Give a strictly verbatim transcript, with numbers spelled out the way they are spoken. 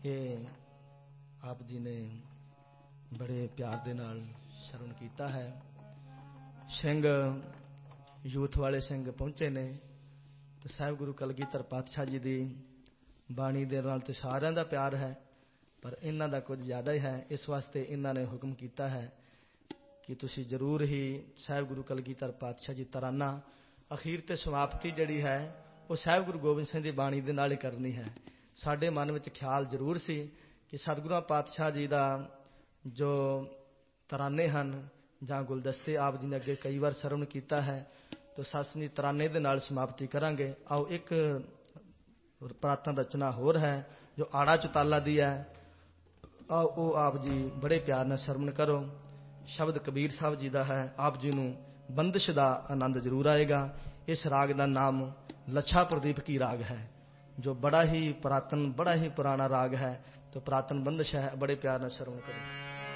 ये आप जी ने बड़े प्यार दे नाल श्रवण कीता है। सिंह यूथ वाले सिंह पहुंचे ने तो साहिब गुरु कलगीधर पातशाह जी की बाणी दे नाल ते सारिआं दा प्यार है, पर इन्हां दा कुछ ज़्यादा ही है। इस वास्ते इन्हां ने हुक्म किया है कि तुसी जरूर ही साहिब गुरु कलगीधर पातशाह जी तराना अखीर ते समाप्ति जिहड़ी है वो साहिब गुरु गोबिंद सिंह की बाणी दे नाल ही करनी है। साडे मन विच ख्याल जरूर सी कि सतगुरू पातशाह जी का जो तराने हैं जां गुलदस्ते आप जी ने अगे कई बार श्रवण किया है, तो सतसंगी तराने दे नाल समाप्ति करांगे। आओ एक प्रार्थना रचना होर है जो आड़ा चौताला दी है, आओ वो आप जी बड़े प्यार नाल श्रवण करो। शब्द कबीर साहब जी का है। आप जी नूं बंदिश का आनंद जरूर आएगा। इस राग का नाम लच्छा प्रदीप की राग है, जो बड़ा ही पुरातन बड़ा ही पुराना राग है, तो पुरातन बंदिश है। बड़े प्यार नाल श्रवण करो।